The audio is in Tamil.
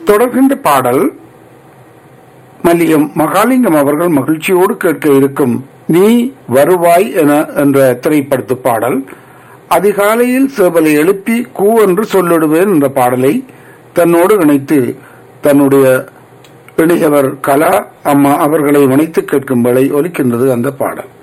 தொடர்கின்ற பாடல் மல்லியம் மகாலிங்கம் அவர்கள் மகிழ்ச்சியோடு கேட்க இருக்கும் நீ வருவாய் என்ற திரைப்படத்து பாடல். அதிகாலையில் சேவலை எழுப்பி கூ என்று சொல்லிடுவேன் என்ற பாடலை தன்னோடு இணைத்து தன்னுடைய இணையவர் கலா அம்மா அவர்களை இணைத்து கேட்கும் வேளை ஒலிக்கின்றது அந்த பாடல்.